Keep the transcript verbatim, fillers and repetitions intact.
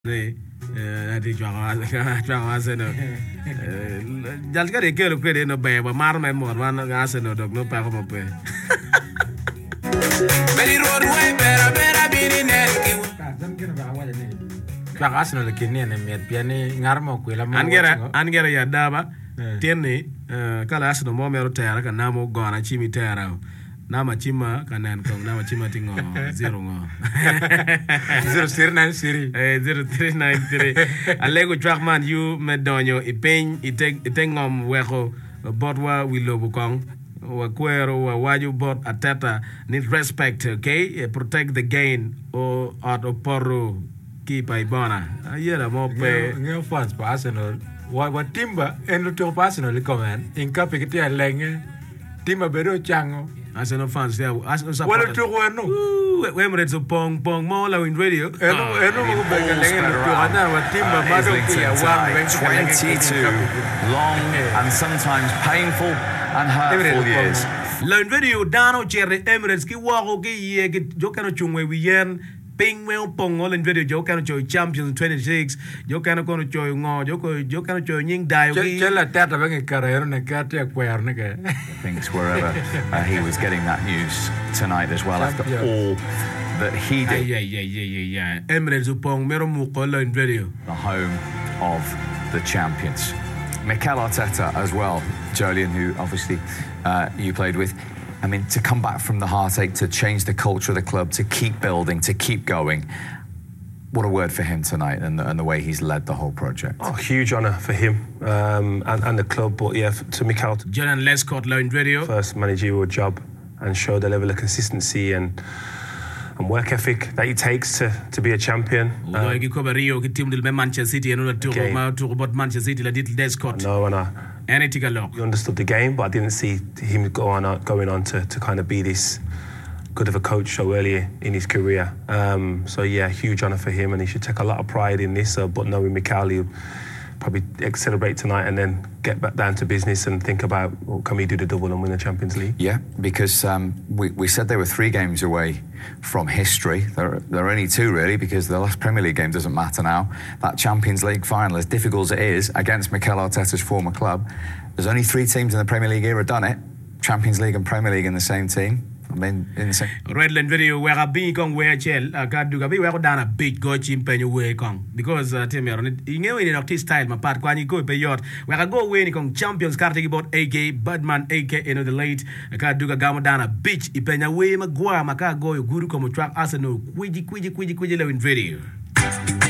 Re ati chwa chwa aseno jal ka de kero kwede no be ba mar me mor man aseno dog no pa ko mo pe Many road way better better be in it. Chwa aseno le kini ne met piani ngarmo kwela mo angera angera ya daba tieni kala aseno mo mero tera ka namo gona chimi tera nama chima kanen kong nama chima tingo zero ngo zero three nine three eh zero three nine three alego trackman you medonyo ipeng iteng itengom weko botwa wilobu kong wa kwero wa waju bot atata need respect, okay? Protect the gain o at oporo keep ibona ayera mo pe nge fans pa Arsenal wa wa timba en lo to pa Arsenal comment in ka pe ke lenge timba bedo chango Arsenal fans there. Arsenal supporters. Well, to no. We we so pong pong mo la in radio. Eno eno mo ba galengen to ana wa timba mado kia one twenty-two long and sometimes painful and hurtful years. La in radio dano cherry Emirates ki wako ki ye ki jokano chungwe wiyen ping me pong all in video jokano choy champions twenty-six jokano kono choy ngo joko jokano choy nying dai ki chela tata bangi karero ne kate kwer ne ke Thinks wherever uh, he was getting that news tonight as well after all that he did. Yeah, yeah, yeah, yeah, yeah. Emirates upong mero mukola in video. The home of the champions. Mikel Arteta as well, Jolien, who obviously uh, you played with. I mean, to come back from the heartache, to change the culture of the club, to keep building, to keep going. What a word for him tonight and the, and the way he's led the whole project. Oh, huge honour for him um, and, and the club. But yeah, to Mikel, Jordan Lescott, Loan Radio. First managerial job and show the level of consistency and and work ethic that he takes to, to be a champion. Um, Manchester City and about Manchester City, la dit Lescott. No, and I. Anything along. You understood the game, but I didn't see him go on going on to, to kind of be this good of a coach so early in his career. Um, so yeah, huge honour for him, and he should take a lot of pride in this. Uh, but knowing Mikel, he'll probably celebrate tonight and then get back down to business and think about, well, can we do the double and win the Champions League? Yeah, because um, we, we said they were three games away from history. There, there are only two, really, because the last Premier League game doesn't matter now. That Champions League final, as difficult as it is, against Mikel Arteta's former club, there's only three teams in the Premier League era done it. Champions League and Premier League in the same team. I mean, in the same... Redland video where I be kong where chel I got do be where down a big go chimpen way kong because uh tell me you know in the style my part when you go pay yacht where I go when kong champions card about A K Budman A K in the late I got do gamo down a beach ipenya way magwa maka go guru como track Arsenal kwiji kwiji kwiji kwiji in video.